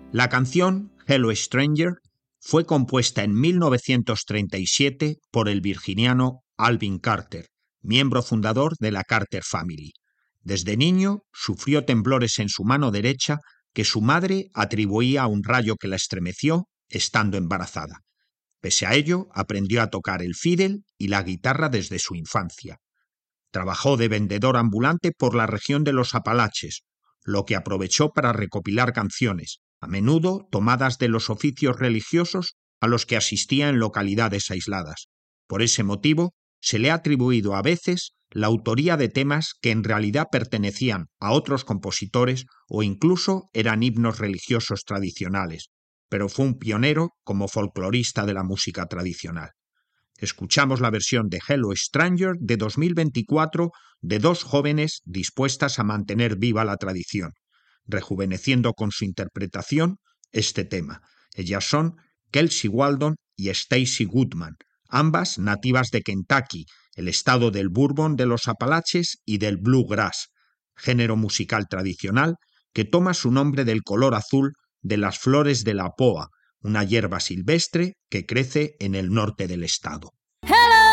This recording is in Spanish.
La canción Hello Stranger fue compuesta en 1937 por el virginiano Alvin Carter, miembro fundador de la Carter Family. Desde niño sufrió temblores en su mano derecha que su madre atribuía a un rayo que la estremeció estando embarazada. Pese a ello, aprendió a tocar el fiddle y la guitarra desde su infancia. Trabajó de vendedor ambulante por la región de los Apalaches, lo que aprovechó para recopilar canciones, a menudo tomadas de los oficios religiosos a los que asistía en localidades aisladas. Por ese motivo, se le ha atribuido a veces la autoría de temas que en realidad pertenecían a otros compositores o incluso eran himnos religiosos tradicionales, pero fue un pionero como folclorista de la música tradicional. Escuchamos la versión de Hello Stranger de 2024 de dos jóvenes dispuestas a mantener viva la tradición, rejuveneciendo con su interpretación este tema. Ellas son Kelsey Waldon y Stacy Goodman, ambas nativas de Kentucky, el estado del Bourbon de los Apalaches y del Bluegrass, género musical tradicional que toma su nombre del color azul de las flores de la poa, una hierba silvestre que crece en el norte del estado.